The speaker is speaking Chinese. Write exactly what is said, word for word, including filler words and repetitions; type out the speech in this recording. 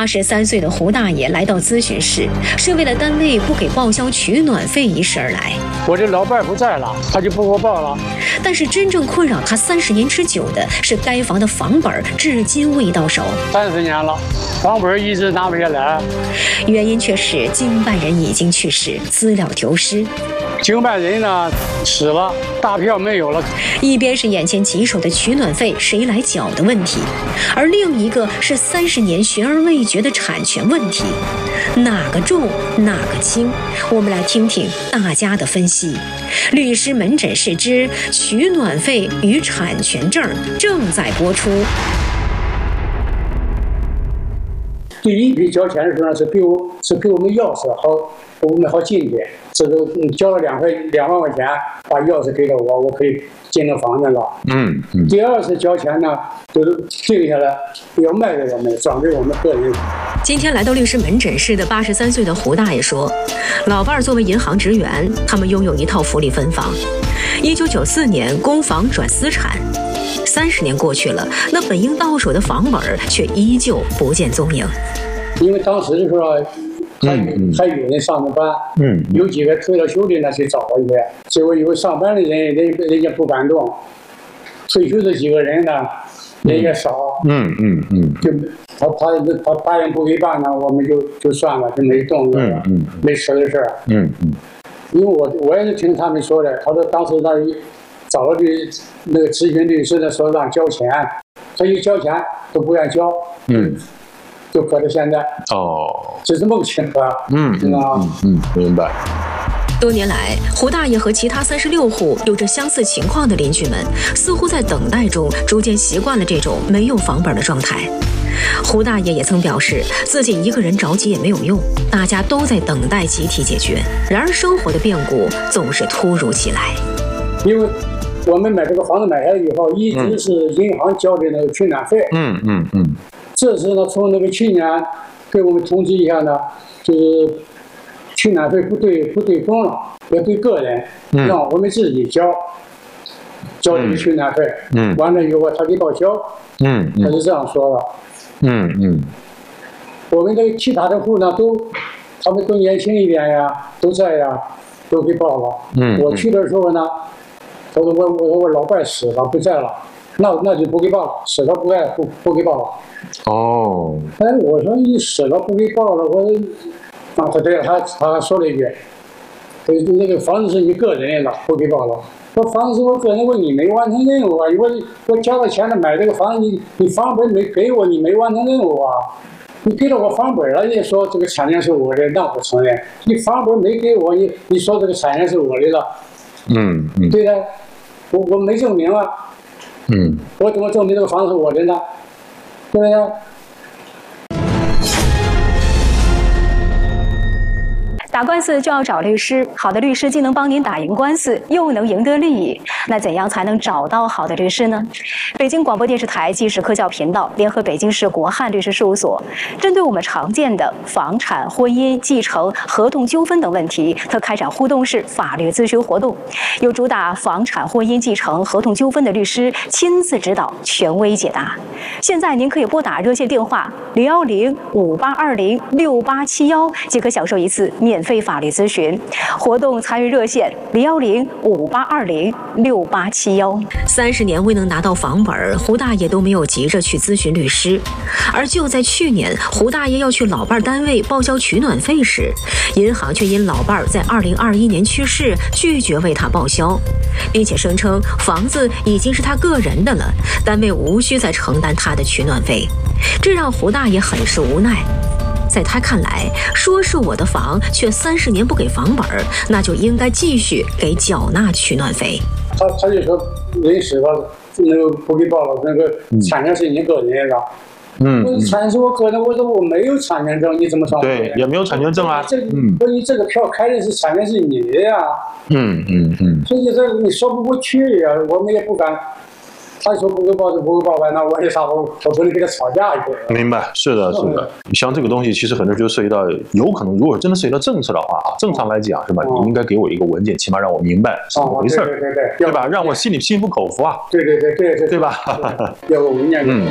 八十三岁的胡大爷来到咨询室，是为了单位不给报销取暖费一事而来。 我这老伴儿不在了，他就不给我报了。 但是真正困扰他三十年之久的是该房的房本至今未到手。 三十年了，房本一直拿不下来。 原因却是经办人已经去世，资料丢失。 经办人呢死了，大票没有了。 一边是眼前棘手的取暖费谁来缴的问题，而另一个是三十年悬而未决的产权问题，哪个重哪个轻？我们来听听大家的分析。律师门诊室之取暖费与产权证正在播出。 第一笔交钱的时候呢，是给我是给我们钥匙好，我们好进去。这个交了两块两万块钱，把钥匙给了我，我可以进那房间了。 嗯嗯。 第二次交钱呢，就是定下来要卖给我们，转给我们个人。 今天来到律师门诊室的八十三岁的胡大爷说，老伴儿作为银行职员，他们拥有一套福利分房。一九九四年公房转私产，三十年过去了，那本应到手的房本却依旧不见踪影。 因为当时的时候还有、嗯、还有人上着班，嗯，有几个退了休的呢去找我去，结果有上班的人人人家不敢动，退休的几个人呢人也少， 嗯嗯嗯， 就他他他答应不给办呢，我们就就算了，就没动了，嗯嗯，没实的事儿，嗯嗯，因为我我也是听他们说的，他说当时他找了律那个咨询律师的说让交钱，他一交钱都不愿交，嗯。就搁到现在哦， 是这么个情况， 嗯， 知道吗？ 嗯，明白。 多年来，胡大爷和其他三十六户有着相似情况的邻居们，似乎在等待中逐渐习惯了这种没有房本的状态。胡大爷也曾表示，自己一个人着急也没有用，大家都在等待集体解决。然而，生活的变故总是突如其来。 因为我们买这个房子买下来以后，一直是银行交的那个取暖费，嗯嗯嗯。这次呢，从那个去年给我们通知一下呢，就是取暖费不对不对封了，要对个人，嗯、让我们自己交，交这个取暖费。嗯，完了以后他给报销。嗯，他是这样说的。嗯嗯。我们这其他的户呢，都他们都年轻一点呀，都在呀，都给报了。嗯，我去的时候呢，他说我我说我老伴死了不在了，那那就不给报了，死了不在不不给报了。哦，哎，我说你死了不给报了，我啊，他对他他说了一句，那个房子是你个人的，不给报了。说房子是我个人，我你没完成任务啊！我我交了钱了买这个房子，你你房本没给我，你没完成任务啊！你给了我房本了，你说这个产权是我的，那不承认。你房本没给我，你你说这个产权是我的了，嗯嗯，对的，我我没证明啊，嗯，我怎么证明这个房子是我的呢？对不对？ 打官司就要找律师，好的律师既能帮您打赢官司，又能赢得利益。那怎样才能找到好的律师呢？北京广播电视台纪实科教频道联合北京市国汉律师事务所，针对我们常见的房产、婚姻、继承、合同纠纷等问题，特开展互动式法律咨询活动，有主打房产、婚姻、继承、合同纠纷的律师亲自指导，权威解答。现在您可以拨打热线电话零幺零五八二零六八七幺，即可享受一次免费法律咨询。活动参与热线零幺零五八二零六八七幺。 三十年未能拿到房本，胡大爷都没有急着去咨询律师。而就在去年，胡大爷要去老伴单位报销取暖费时，银行却因老伴在二零二一年去世，拒绝为他报销，并且声称房子已经是他个人的了，单位无需再承担他的取暖费。这让胡大爷很是无奈。在他看来，说是我的房，却三十年不给房本，那就应该继续给缴纳取暖费。 他他就说人死了，那个不给报了，那个产权是你个人的。嗯，我产权是我个人，我说我没有产权证，你怎么说？ 对，也没有产权证啊。 这，嗯，说你这个票开的是产权是你的呀。嗯嗯嗯。所以这你说不过去呀，我们也不敢。他说不给报就不给报呗，那我也啥我我不能跟他吵架去。 明白，是的，是的。像这个东西，其实很多就涉及到，有可能如果真的涉及到政策的话啊，正常来讲是吧？你应该给我一个文件，起码让我明白是怎么回事， 对对对对， 对吧？让我心里心服口服啊。 对对对对对， 对吧？ 要个文件。嗯。